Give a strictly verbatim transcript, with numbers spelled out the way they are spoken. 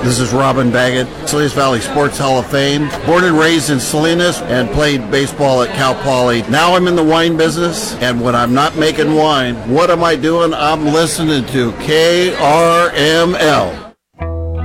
This is Robin Baggett, Salinas Valley Sports Hall of Fame. Born and raised in Salinas and played baseball at Cal Poly. Now I'm in the wine business, and when I'm not making wine, what am I doing? I'm listening to K R M L.